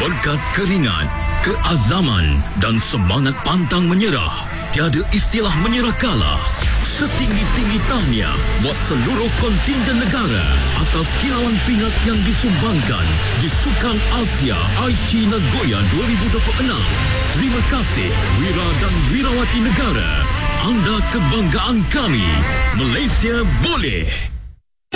Berkat keringat, keazaman dan semangat pantang menyerah, tiada istilah menyerah kalah. Setinggi-tinggi tahniah buat seluruh kontingen negara atas kilauan pingat yang disumbangkan di Sukan Asia Aichi Nagoya 2026. Terima kasih Wira dan Wirawati negara. Anda kebanggaan kami. Malaysia boleh.